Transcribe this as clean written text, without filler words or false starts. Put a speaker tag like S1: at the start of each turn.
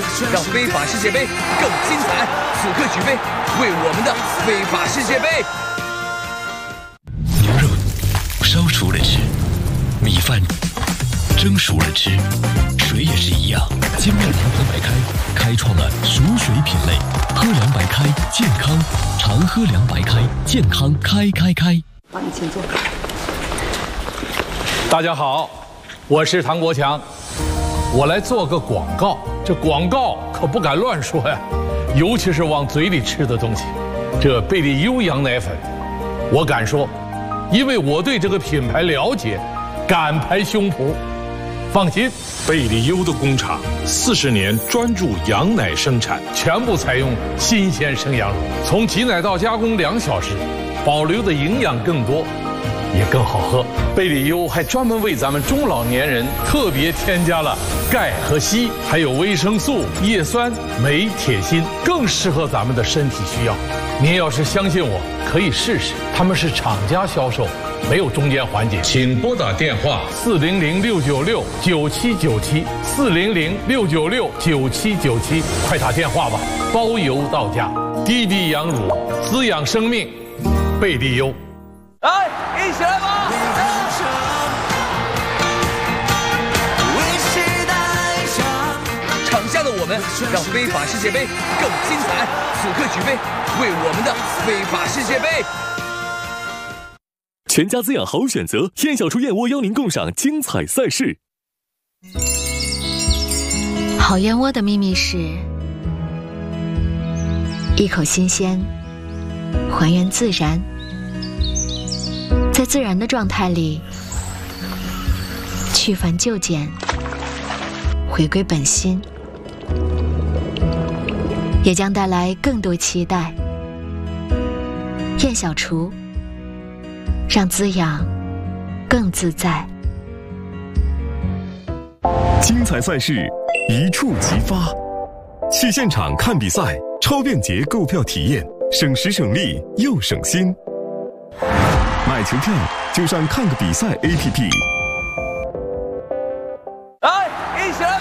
S1: 让非法世界杯更精彩。此刻举杯，为我们的非法世界杯。
S2: 牛肉烧熟了吃，米饭蒸熟了吃，水也是一样。精酿长河白开开创了熟水品类，喝凉白开，健康，常喝凉白开，健康开。
S3: 好，你请坐。
S4: 大家好，我是唐国强，我来做个广告。这广告可不敢乱说呀，尤其是往嘴里吃的东西。这贝利优羊奶粉，我敢说，因为我对这个品牌了解，敢拍胸脯。放心，
S5: 贝利优的工厂40年专注羊奶生产，
S4: 全部采用新鲜生羊乳，从挤奶到加工2小时，保留的营养更多，也更好喝。贝利优还专门为咱们中老年人特别添加了钙和硒，还有维生素、叶酸、镁、铁、锌，更适合咱们的身体需要。您要是相信我，可以试试，他们是厂家销售，没有中间环节。请拨打电话400-696-9797，400-696-9797，快打电话吧，包邮到家。低低羊乳，滋养生命，贝利优。
S1: 来，一起来吧！场下的我们，让非法世界杯更精彩。此刻举杯，为我们的非法世界杯。
S6: 全家滋养好选择，燕小厨燕窝邀您共赏精彩赛事。
S7: 好燕窝的秘密是一口新鲜，还原自然，在自然的状态里去繁就简，回归本心，也将带来更多期待。燕小厨，让滋养更自在。
S6: 精彩赛事一触即发，去现场看比赛，超便捷购票体验，省时省力又省心。买球票就上看个比赛 APP。
S1: 来，一起来吧！